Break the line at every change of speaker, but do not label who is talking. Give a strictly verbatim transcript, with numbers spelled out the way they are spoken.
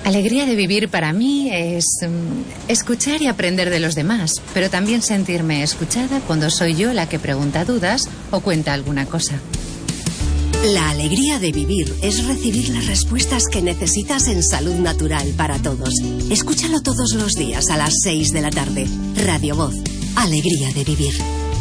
Alegría de vivir para mí es um, escuchar y aprender de los demás, pero también sentirme escuchada cuando soy yo la que pregunta dudas o cuenta alguna cosa.
La alegría de vivir es recibir las respuestas que necesitas en Salud Natural para Todos. Escúchalo todos los días a las seis de la tarde. Radio Voz. Alegría de vivir.